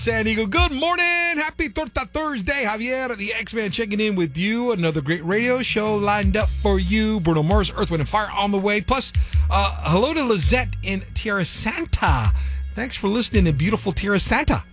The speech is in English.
San Diego. Good morning. Happy Torta Thursday. Javier, the X-Man, checking in with you. Another great radio show lined up for you. Bruno Mars, Earth, Wind, and Fire on the way. Plus, hello to Lizette in Tierra Santa. Thanks for listening in beautiful Tierra Santa.